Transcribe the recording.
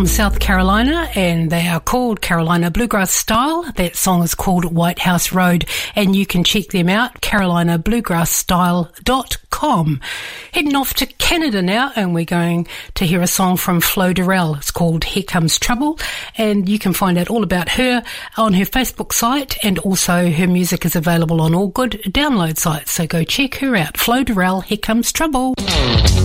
from South Carolina, and they are called Carolina Bluegrass Style. That song is called White House Road, and you can check them out, carolinabluegrassstyle.com. Heading off to Canada now, and we're going to hear a song from Flo Durrell. It's called Here Comes Trouble, and you can find out all about her on her Facebook site, and also her music is available on all good download sites, so go check her out. Flo Durrell, Here Comes Trouble.